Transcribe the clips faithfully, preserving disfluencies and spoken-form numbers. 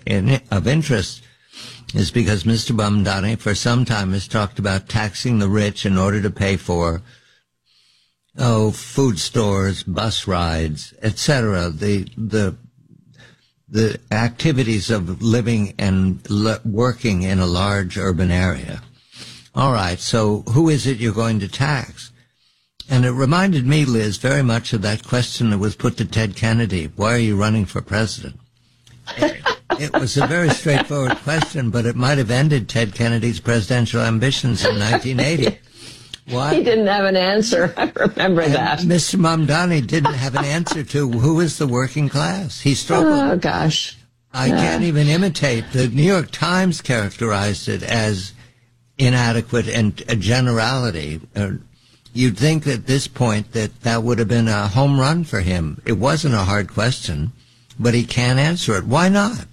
in, of interest is because Mister Mamdani for some time has talked about taxing the rich in order to pay for, oh, food stores, bus rides, et cetera. The, the, the activities of living and le- working in a large urban area. All right, so who is it you're going to tax? And it reminded me, Liz, very much of that question that was put to Ted Kennedy. Why are you running for president? It was a very straightforward question, but it might have ended Ted Kennedy's presidential ambitions in nineteen eighty. Why? He didn't have an answer. I remember and that. Mister Mamdani didn't have an answer to who is the working class. He struggled. Oh, gosh. I yeah. can't even imitate. The New York Times characterized it as inadequate and a generality. Uh, you'd think at this point that that would have been a home run for him. It wasn't a hard question, but he can't answer it. Why not?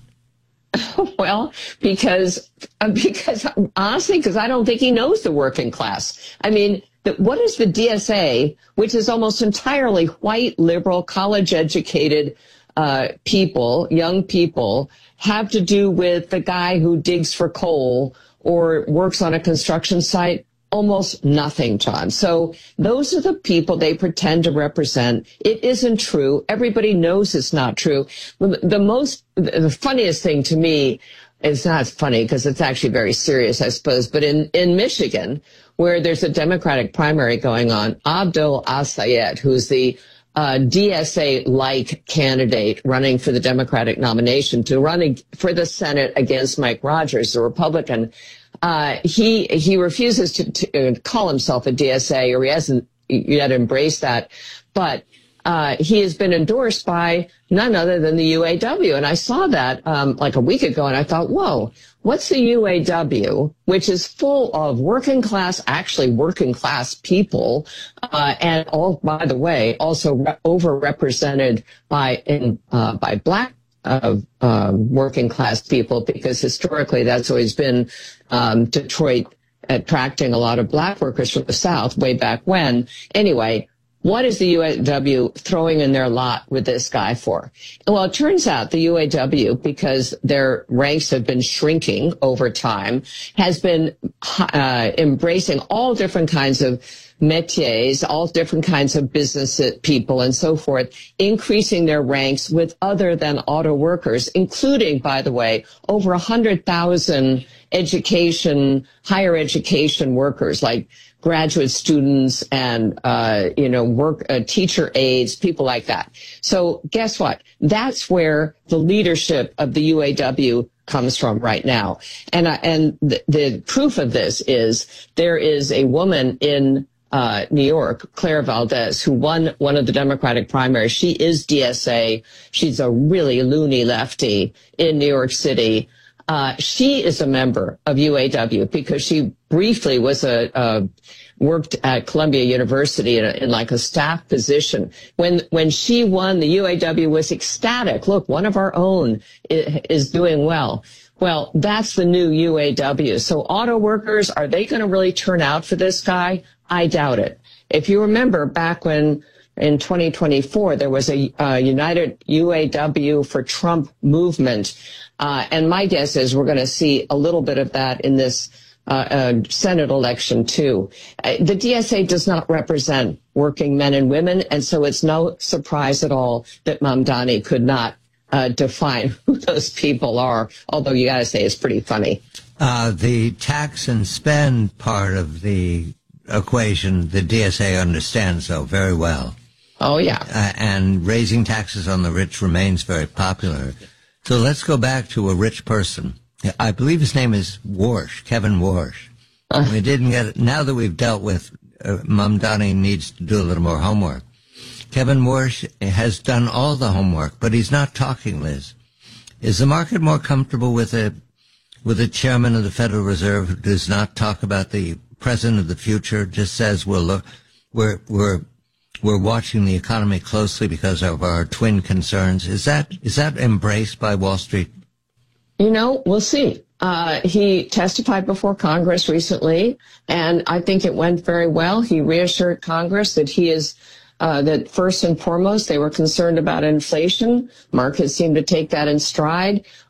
Well, because, uh, because honestly, because I don't think he knows the working class. I mean, the, what is the D S A, which is almost entirely white, liberal, college-educated uh, people, young people, have to do with the guy who digs for coal or works on a construction site? Almost nothing, John. So those are the people they pretend to represent. It isn't true. Everybody knows it's not true. The most, the funniest thing to me, it's not funny because it's actually very serious, I suppose, but in, in Michigan, where there's a Democratic primary going on, Abdul Assayed, who's the uh, D S A-like candidate running for the Democratic nomination to run for the Senate against Mike Rogers, the Republican, Uh, he, he refuses to, to call himself a D S A, or he hasn't yet embraced that. But, uh, he has been endorsed by none other than the U A W. And I saw that, um, like a week ago, and I thought, whoa, what's the U A W, which is full of working class, actually working class people, uh, and all, by the way, also re- overrepresented by, in, uh, by black of um, working class people, because historically that's always been um, Detroit attracting a lot of black workers from the South way back when. Anyway, what is the U A W throwing in their lot with this guy for? Well, it turns out the U A W, because their ranks have been shrinking over time, has been uh, embracing all different kinds of métiers, all different kinds of business people and so forth, increasing their ranks with other than auto workers, including, by the way, over one hundred thousand education, higher education workers, like graduate students and, uh, you know, work, uh, teacher aides, people like that. So guess what? That's where the leadership of the U A W comes from right now. And, uh, and the, the proof of this is there is a woman in Uh, New York, Claire Valdez, who won one of the Democratic primaries. She is D S A. She's a really loony lefty in New York City. Uh, she is a member of U A W because she briefly was a, uh, worked at Columbia University in, a, in like a staff position. When, when she won, the U A W was ecstatic. Look, one of our own is, is doing well. Well, that's the new U A W. So auto workers, are they going to really turn out for this guy? I doubt it. If you remember back when in twenty twenty-four, there was a uh, United U A W for Trump movement. Uh, and my guess is we're going to see a little bit of that in this uh, uh, Senate election, too. Uh, the D S A does not represent working men and women, and so it's no surprise at all that Mamdani could not uh, define who those people are, although you got to say it's pretty funny. Uh, the tax and spend part of the equation, the D S A understands, though, very well. Oh, yeah. Uh, and raising taxes on the rich remains very popular. So let's go back to a rich person. I believe his name is Warsh, Kevin Warsh. Uh, we didn't get it. Now that we've dealt with, uh, Mamdani needs to do a little more homework. Kevin Warsh has done all the homework, but he's not talking, Liz. Is the market more comfortable with a, with a chairman of the Federal Reserve who does not talk about the president of the future, just says, well, look, we're, we're, we're watching the economy closely because of our twin concerns? Is that, is that embraced by Wall Street? You know, we'll see. Uh, he testified before Congress recently, and I think it went very well. He reassured Congress that he is, uh, that first and foremost, they were concerned about inflation. Markets seem to take that in stride.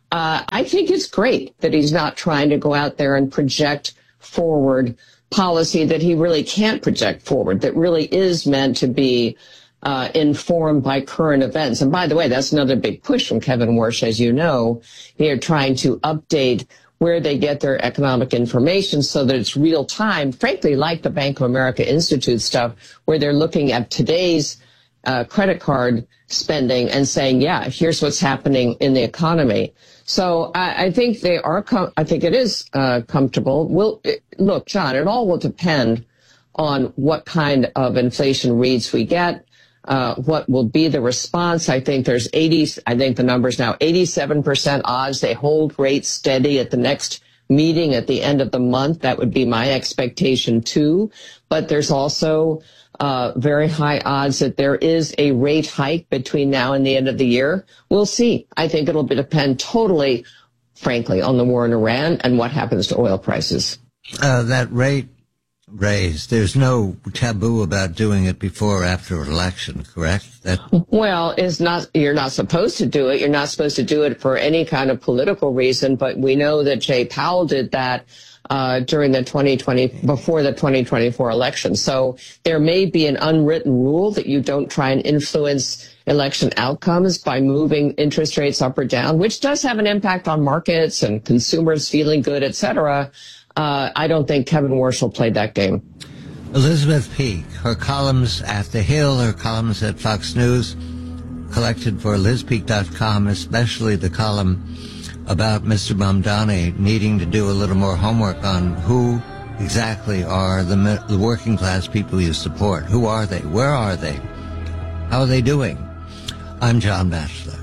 Uh, I think it's great that he's not trying to go out there and project forward policy that he really can't project forward, that really is meant to be uh, informed by current events. And by the way, that's another big push from Kevin Warsh, as you know. They're trying to update where they get their economic information so that it's real time, frankly, like the Bank of America Institute stuff, where they're looking at today's uh, credit card spending and saying, yeah, here's what's happening in the economy. So I, I think they are, com- I think it is uh, comfortable. We'll, it, look, John, it all will depend on what kind of inflation reads we get, uh, what will be the response. I think there's eighty, I think the number's now eighty-seven percent odds they hold rates steady at the next meeting at the end of the month. That would be my expectation too. But there's also uh, very high odds that there is a rate hike between now and the end of the year. We'll see. I think it'll depend totally, frankly, on the war in Iran and what happens to oil prices. Uh, that rate raise, there's no taboo about doing it before or after an election, correct? That Well, it's not, you're not supposed to do it. You're not supposed to do it for any kind of political reason, but we know that Jay Powell did that uh during the twenty twenty, before the twenty twenty-four election. So there may be an unwritten rule that you don't try and influence election outcomes by moving interest rates up or down, which does have an impact on markets and consumers feeling good, et cetera. Uh, I don't think Kevin Warsh will play that game. Elizabeth Peek, her columns at The Hill, her columns at Fox News, collected for liz peek dot com, especially the column about Mister Mamdani needing to do a little more homework on who exactly are the, the working class people you support. Who are they? Where are they? How are they doing? I'm John Batchelor.